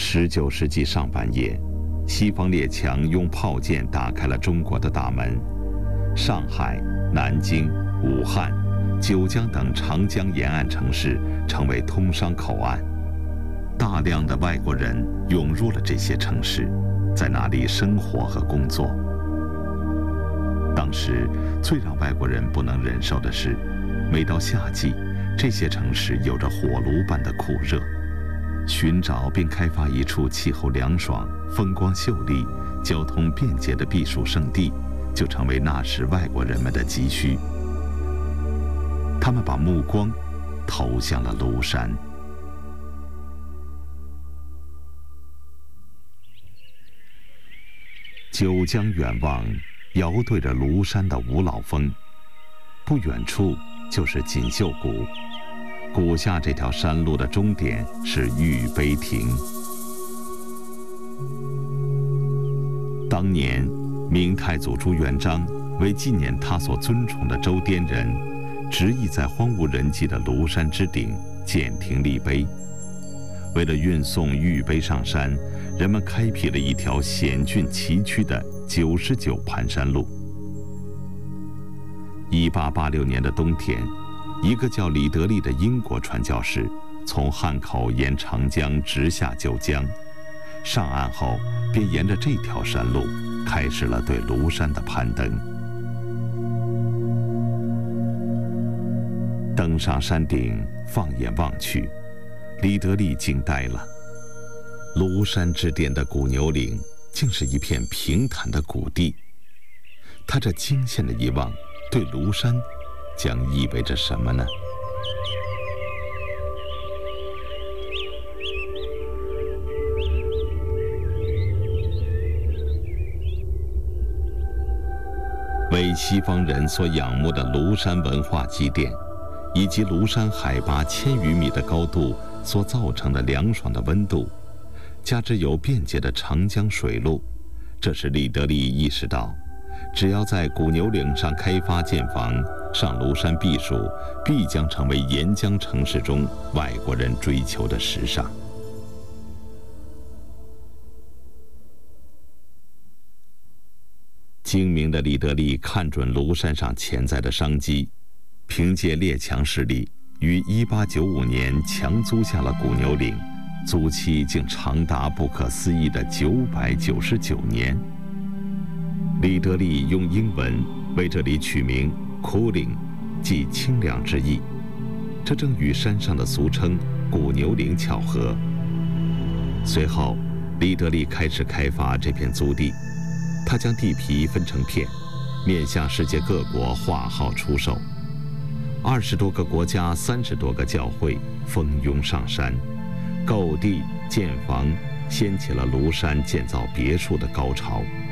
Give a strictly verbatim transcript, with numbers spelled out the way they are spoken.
十九世纪上半叶，西方列强用炮舰打开了中国的大门，上海、南京、武汉、九江等长江沿岸城市成为通商口岸，大量的外国人涌入了这些城市，在那里生活和工作。当时最让外国人不能忍受的是，每到夏季，这些城市有着火炉般的酷热。寻找并开发一处气候凉爽、风光秀丽、交通便捷的避暑胜地，就成为那时外国人们的急需。他们把目光投向了庐山。九江远望，遥对着庐山的五老峰，不远处就是锦绣谷。谷下这条山路的终点是玉碑亭。当年，明太祖朱元璋为纪念他所尊崇的周滇人，执意在荒无人迹的庐山之顶建亭立碑。为了运送玉碑上山，人们开辟了一条险峻崎岖的九十九盘山路。一八八六年的冬天，一个叫李德利的英国传教士从汉口沿长江直下九江，上岸后便沿着这条山路开始了对庐山的攀登。登上山顶，放眼望去，李德利惊呆了。庐山之巅的古牛岭竟是一片平坦的谷地，他这惊现的一望，对庐山将意味着什么呢？为西方人所仰慕的庐山文化积淀，以及庐山海拔千余米的高度所造成的凉爽的温度，加之有便捷的长江水路，这使李德利意识到，只要在古牛岭上开发建房，上庐山避暑，必将成为沿江城市中外国人追求的时尚。精明的李德利看准庐山上潜在的商机，凭借列强势力，于一八九五年强租下了古牛岭，租期竟长达不可思议的九百九十九年。李德利用英文为这里取名 Cooling， 即清凉之意，这正与山上的俗称古牛岭巧合。随后，李德利开始开发这片租地，他将地皮分成片，面向世界各国画号出售。二十多个国家、三十多个教会蜂拥上山，购地建房，掀起了庐山建造别墅的高潮。